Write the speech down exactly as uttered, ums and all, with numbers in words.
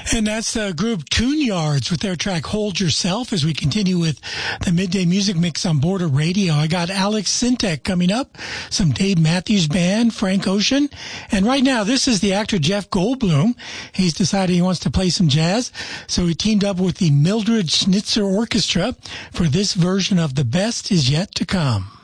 And that's the group Tune Yards with their track Hold Yourself as we continue with the Midday Music Mix on Border Radio. I got Alex Sintek coming up, some Dave Matthews Band, Frank Ocean. And right now, this is the actor Jeff Goldblum. He's decided he wants to play some jazz, so he teamed up with the Mildred Schnitzer Orchestra for this version of The Best Is Yet to Come.